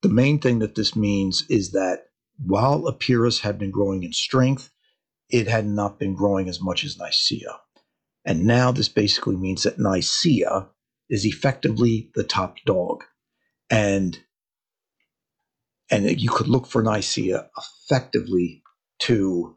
the main thing that this means is that while Epirus had been growing in strength, it had not been growing as much as Nicaea. And now this basically means that Nicaea is effectively the top dog. And you could look for Nicaea effectively to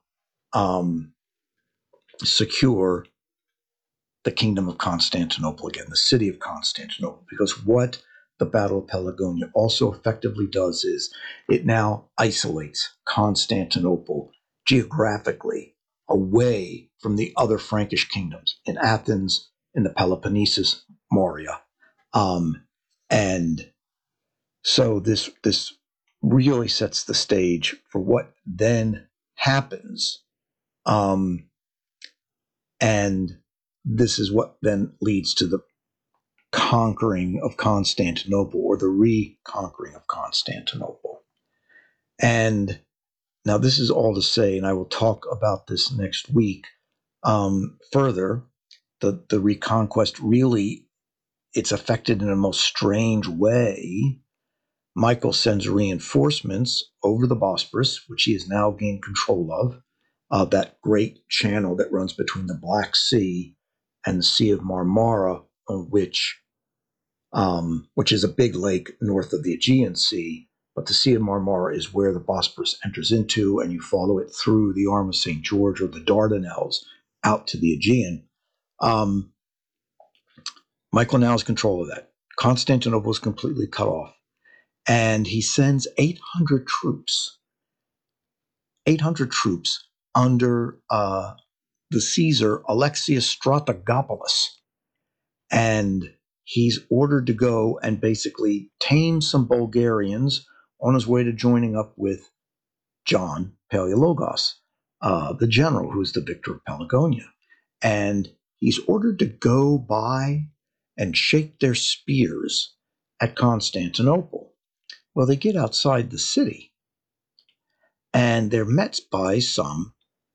secure the kingdom of Constantinople again, the city of Constantinople, because what the Battle of Pelagonia also effectively does is it now isolates Constantinople geographically away from the other Frankish kingdoms in Athens, in the Peloponnesus, Morea. And so this really sets the stage for what then happens. And this is what then leads to the conquering of Constantinople, or the reconquering of Constantinople. And now this is all to say, and I will talk about this next week further, the reconquest really, it's affected in a most strange way. Michael sends reinforcements over the Bosporus, which he has now gained control of, that great channel that runs between the Black Sea and the Sea of Marmara, on which is a big lake north of the Aegean Sea. But the Sea of Marmara is where the Bosporus enters into, and you follow it through the Arm of St. George or the Dardanelles out to the Aegean. Michael now has control of that. Constantinople is completely cut off. And he sends 800 troops under the Caesar Alexius Strategopoulos. And he's ordered to go and basically tame some Bulgarians on his way to joining up with John Palaiologos, the general who's the victor of Pelagonia. And he's ordered to go by and shake their spears at Constantinople. Well, they get outside the city, and they're met by some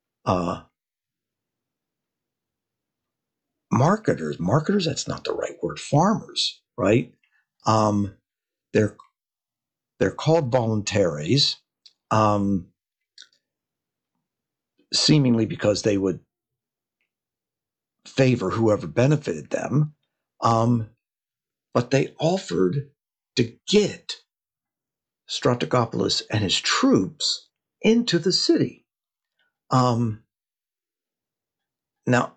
marketers. Marketers, that's not the right word. Farmers, right? They're called voluntaries, seemingly because they would favor whoever benefited them. But they offered to get Strategopoulos and his troops into the city. Now,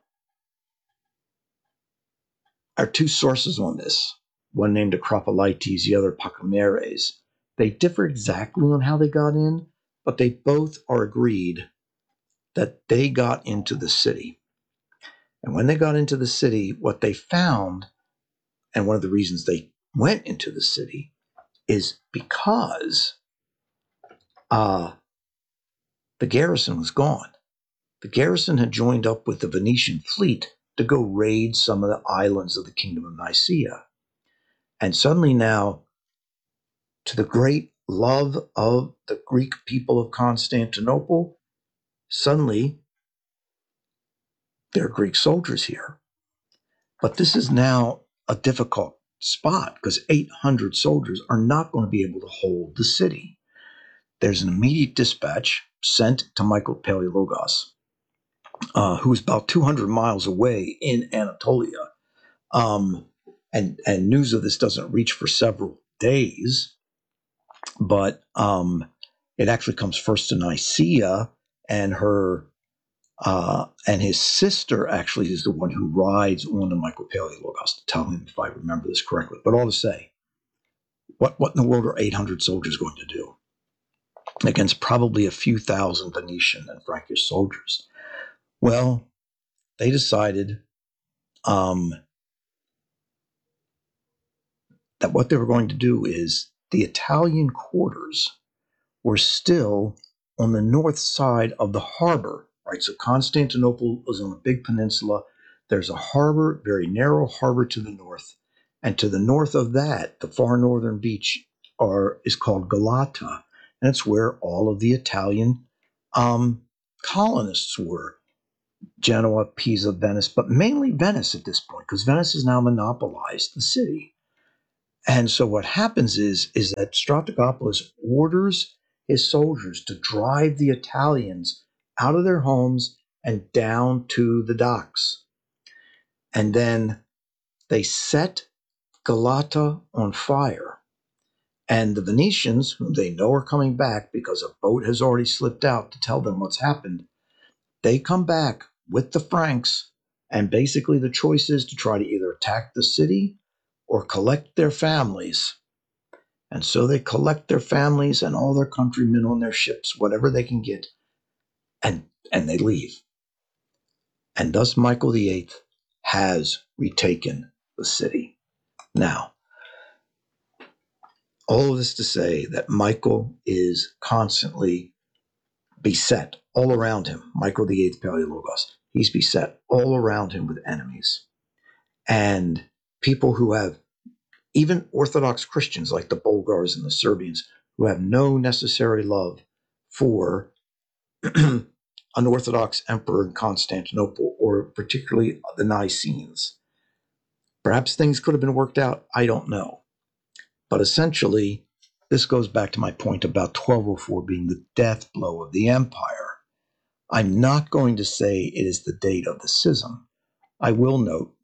our two sources on this, one named Acropolites, the other Pachymeres, they differ exactly on how they got in, but they both are agreed that they got into the city. And when they got into the city, what they found, and one of the reasons they went into the city, is because the garrison was gone. The garrison had joined up with the Venetian fleet to go raid some of the islands of the Kingdom of Nicaea. And suddenly now, to the great love of the Greek people of Constantinople, suddenly there are Greek soldiers here. But this is now a difficult spot because 800 soldiers are not going to be able to hold the city. There's an immediate dispatch sent to Michael Palaiologos, who's about 200 miles away in Anatolia. And news of this doesn't reach for several days, but it actually comes first to Nicaea, and and his sister actually is the one who rides on to Michael Palaiologos to tell him, if I remember this correctly. But all to say, what in the world are 800 soldiers going to do against probably a few thousand Venetian and Frankish soldiers? Well, they decided that what they were going to do is the Italian quarters were still on the north side of the harbor, right? So Constantinople was on a big peninsula. There's a harbor, very narrow harbor to the north. And to the north of that, the far northern beach is called Galata. And it's where all of the Italian colonists were. Genoa, Pisa, Venice, but mainly Venice at this point, because Venice has now monopolized the city. And so what happens is that Strategopoulos orders his soldiers to drive the Italians out of their homes and down to the docks. And then they set Galata on fire. And the Venetians, whom they know are coming back because a boat has already slipped out to tell them what's happened, they come back with the Franks. And basically the choice is to try to either attack the city or collect their families. And so they collect their families and all their countrymen on their ships, whatever they can get, and they leave. And thus Michael VIII has retaken the city. Now, all of this to say that Michael is constantly beset all around him. Michael VIII Palaiologos, he's beset all around him with enemies. And people who have, even Orthodox Christians like the Bulgars and the Serbians, who have no necessary love for an Orthodox emperor in Constantinople, or particularly the Nicenes. Perhaps things could have been worked out. I don't know. But essentially, this goes back to my point about 1204 being the death blow of the empire. I'm not going to say it is the date of the schism. I will note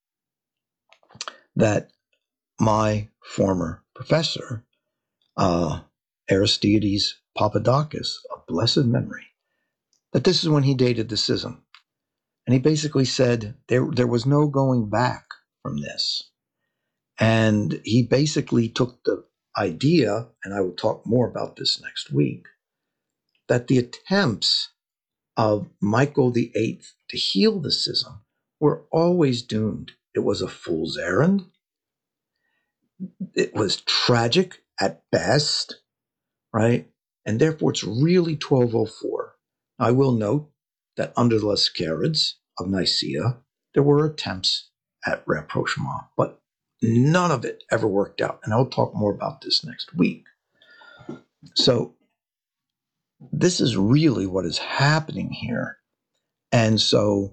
that my former professor, Aristides Papadakis, of blessed memory, that this is when he dated the schism. And he basically said there was no going back from this. And he basically took the idea, and I will talk more about this next week, that the attempts of Michael VIII to heal the schism were always doomed. It was a fool's errand. It was tragic at best, right? And therefore, it's really 1204. I will note that under the Lascarids of Nicaea, there were attempts at rapprochement, but none of it ever worked out. And I'll talk more about this next week. So this is really what is happening here. And so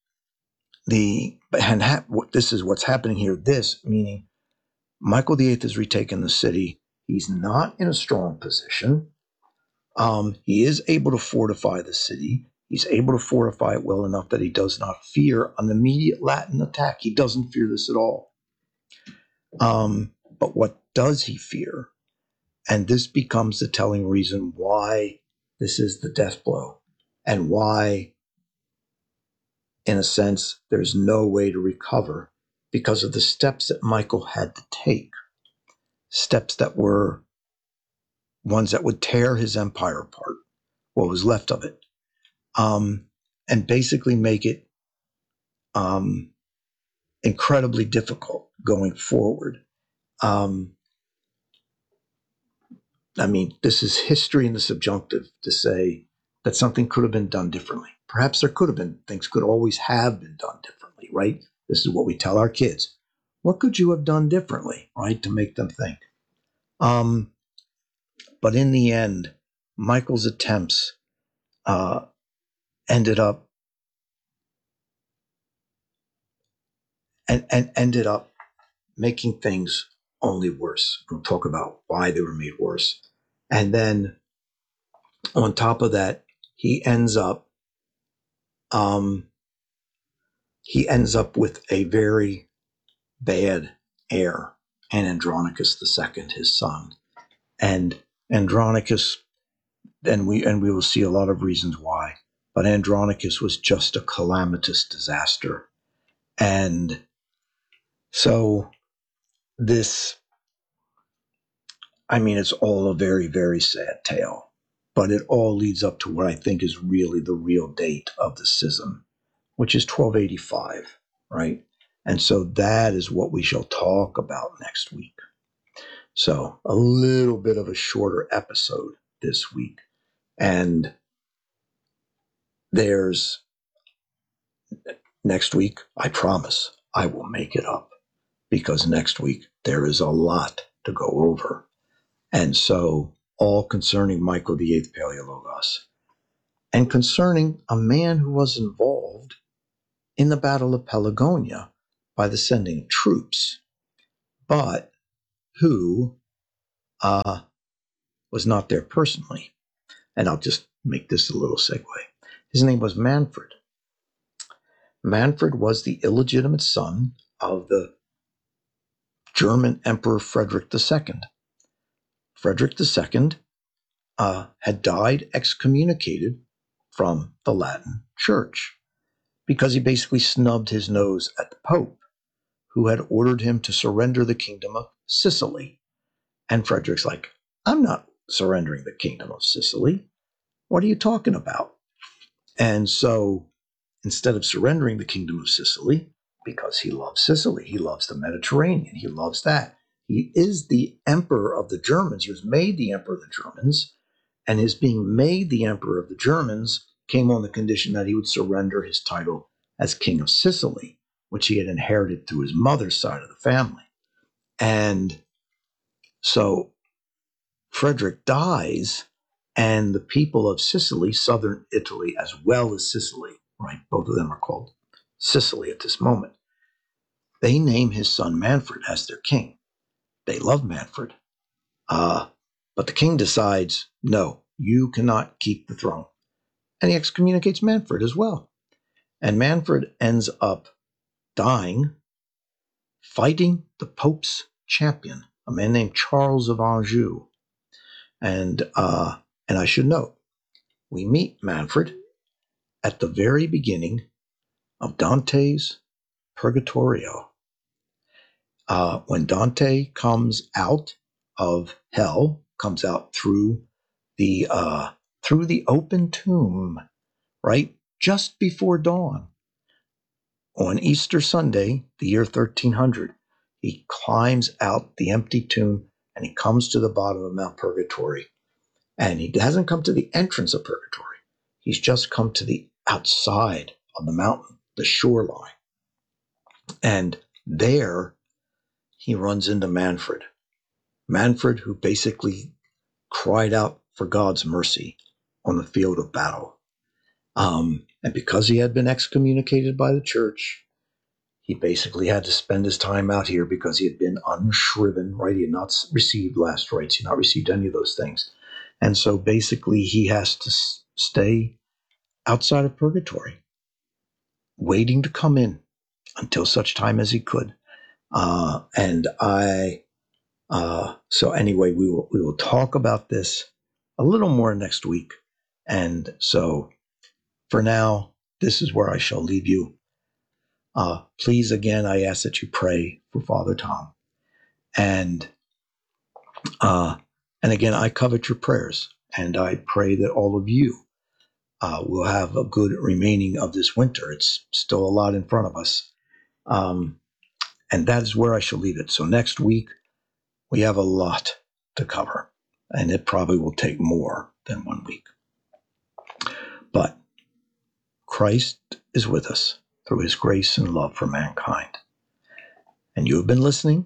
this is what's happening here. This meaning Michael VIII has retaken the city. He's not in a strong position. He is able to fortify the city. He's able to fortify it well enough that he does not fear an immediate Latin attack. He doesn't fear this at all. But what does he fear? And this becomes the telling reason why this is the death blow, and why, in a sense, there's no way to recover because of the steps that Michael had to take, steps that were ones that would tear his empire apart, what was left of it, and basically make it incredibly difficult going forward. I mean, this is history in the subjunctive to say that something could have been done differently. Perhaps there could have been. Things could always have been done differently, right? This is what we tell our kids. What could you have done differently, right, to make them think? But in the end, Michael's attempts ended up making things only worse. We'll talk about why they were made worse. And then on top of that, he ends up with a very bad heir, and Andronicus II, his son. And Andronicus, and we will see a lot of reasons why, but Andronicus was just a calamitous disaster. And so this, I mean, it's all a very, very sad tale, but it all leads up to what I think is really the real date of the schism, which is 1285, right? And so that is what we shall talk about next week. So a little bit of a shorter episode this week. And there's next week, I promise I will make it up, because next week there is a lot to go over. And so all concerning Michael VIII Palaiologos, and concerning a man who was involved in the Battle of Pelagonia by the sending of troops. But who was not there personally. And I'll just make this a little segue. His name was Manfred. Manfred was the illegitimate son of the German Emperor Frederick II. Frederick II had died excommunicated from the Latin Church because he basically snubbed his nose at the Pope, who had ordered him to surrender the kingdom of Sicily. And Frederick's like, I'm not surrendering the kingdom of Sicily. What are you talking about? And so instead of surrendering the kingdom of Sicily, because he loves Sicily, he loves the Mediterranean, he loves that. He is the emperor of the Germans. He was made the emperor of the Germans, and his being made the emperor of the Germans came on the condition that he would surrender his title as king of Sicily, which he had inherited through his mother's side of the family. And so Frederick dies, and the people of Sicily, southern Italy as well as Sicily, right? Both of them are called Sicily at this moment. They name his son Manfred as their king. They love Manfred. But the king decides, no, you cannot keep the throne. And he excommunicates Manfred as well. And Manfred ends up dying fighting the Pope's champion, a man named Charles of Anjou. And I should note, we meet Manfred at the very beginning of Dante's Purgatorio. When Dante comes out of hell, comes out through the open tomb, right, just before dawn, on Easter Sunday, the year 1300, he climbs out the empty tomb and he comes to the bottom of Mount Purgatory. And he hasn't come to the entrance of Purgatory. He's just come to the outside of the mountain, the shoreline. And there he runs into Manfred. Manfred, who basically cried out for God's mercy on the field of battle. And because he had been excommunicated by the church, he basically had to spend his time out here because he had been unshriven, right? He had not received last rites. He had not received any of those things. And so basically he has to stay outside of Purgatory, waiting to come in until such time as he could. So anyway, we will talk about this a little more next week. And so for now, this is where I shall leave you. Please, again, I ask that you pray for Father Tom. And again, I covet your prayers, and I pray that all of you will have a good remaining of this winter. It's still a lot in front of us. And that is where I shall leave it. So next week, we have a lot to cover, and it probably will take more than 1 week. But Christ is with us through his grace and love for mankind. And you have been listening,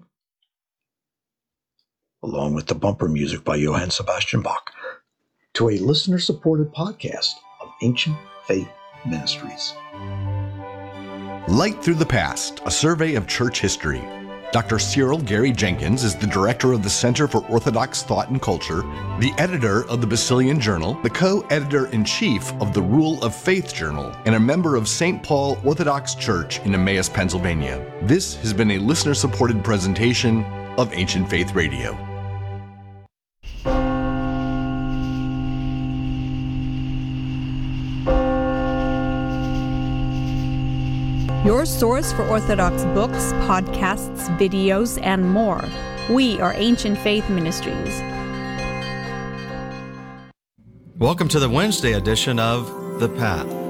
along with the bumper music by Johann Sebastian Bach, to a listener-supported podcast of Ancient Faith Ministries. Light Through the Past, a survey of church history. Dr. Cyril Gary Jenkins is the director of the Center for Orthodox Thought and Culture, the editor of the Basilian Journal, the co-editor-in-chief of the Rule of Faith Journal, and a member of St. Paul Orthodox Church in Emmaus, Pennsylvania. This has been a listener-supported presentation of Ancient Faith Radio. Your source for Orthodox books, podcasts, videos, and more. We are Ancient Faith Ministries. Welcome to the Wednesday edition of The Path.